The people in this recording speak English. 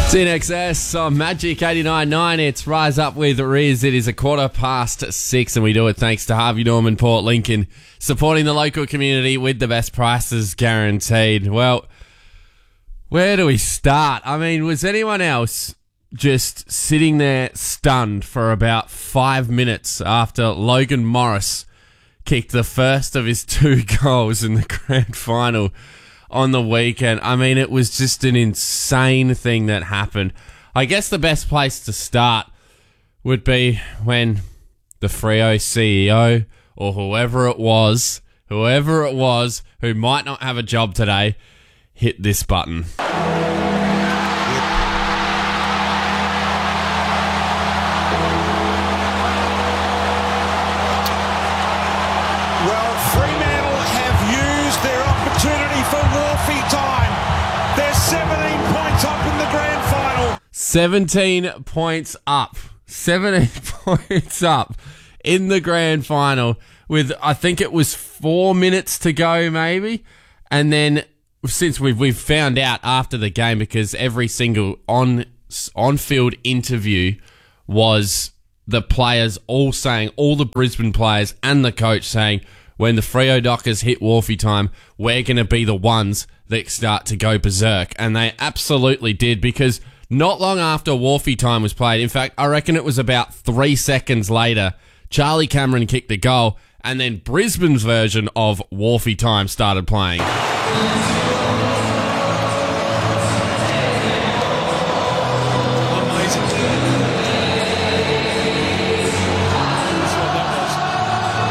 It's in excess on Magic 89.9. It's Rise Up with Riz. It is 6:15, and we do it thanks to Harvey Norman Port Lincoln, supporting the local community with the best prices guaranteed. Well, where do we start? I mean, was anyone else just sitting there stunned for about 5 minutes after Logan Morris kicked the first of his 2 goals in the grand final on the weekend? I mean, it was just an insane thing that happened. I guess the best place to start would be when the Freo CEO or whoever it was who might not have a job today hit this button. For Wolfie time. They're 17 points up in the grand final. 17 points up. 17 points up in the grand final with, I think it was 4 minutes to go maybe. And then since we've found out after the game, because every single on-field interview was the players all saying, all the Brisbane players and the coach saying, when the Freo Dockers hit Wolfie time, we're going to be the ones that start to go berserk. And they absolutely did, because not long after Wolfie time was played, in fact, I reckon it was about 3 seconds later, Charlie Cameron kicked a goal, and then Brisbane's version of Wolfie time started playing.